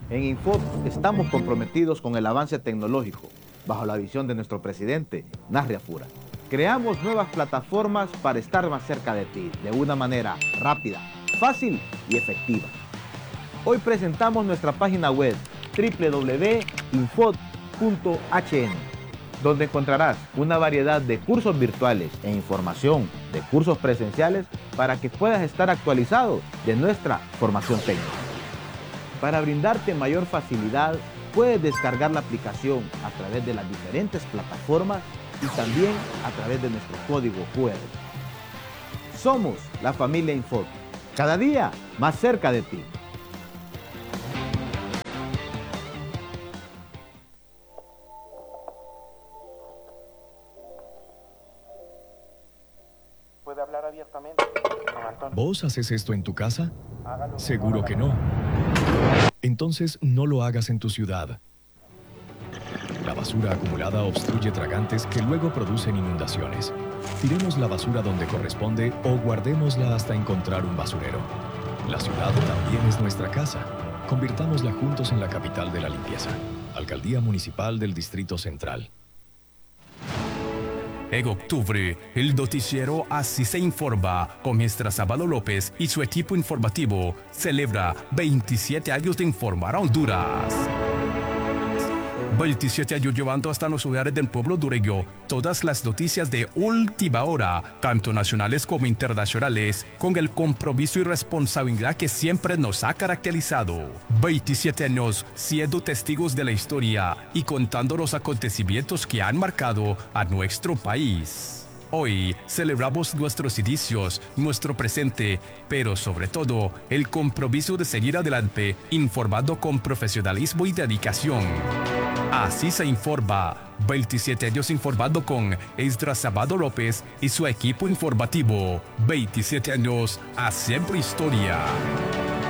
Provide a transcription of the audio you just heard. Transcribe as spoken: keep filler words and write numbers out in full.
En Infot estamos comprometidos con el avance tecnológico, bajo la visión de nuestro presidente, Nasria Fura. Creamos nuevas plataformas para estar más cerca de ti, de una manera rápida, fácil y efectiva. Hoy presentamos nuestra página web doble u doble u doble u punto infot punto h n, donde encontrarás una variedad de cursos virtuales e información de cursos presenciales para que puedas estar actualizado de nuestra formación técnica. Para brindarte mayor facilidad, puedes descargar la aplicación a través de las diferentes plataformas y también a través de nuestro código cu erre. Somos la familia Infot, cada día más cerca de ti. Puede hablar abiertamente, don Antonio. ¿Vos haces esto en tu casa? Seguro que no. Entonces no lo hagas en tu ciudad. La basura acumulada obstruye tragantes que luego producen inundaciones. Tiremos la basura donde corresponde o guardémosla hasta encontrar un basurero. La ciudad también es nuestra casa. Convirtámosla juntos en la capital de la limpieza. Alcaldía Municipal del Distrito Central. En octubre, el noticiero Así se informa con Estrasabalo López y su equipo informativo celebra veintisiete años de informar a Honduras. veintisiete años llevando hasta los hogares del pueblo hondureño todas las noticias de última hora, tanto nacionales como internacionales, con el compromiso y responsabilidad que siempre nos ha caracterizado. veintisiete años siendo testigos de la historia y contando los acontecimientos que han marcado a nuestro país. Hoy celebramos nuestros inicios, nuestro presente, pero sobre todo el compromiso de seguir adelante, informando con profesionalismo y dedicación. Así se informa. veintisiete años informando con Estrasabalo López y su equipo informativo. veintisiete años haciendo historia.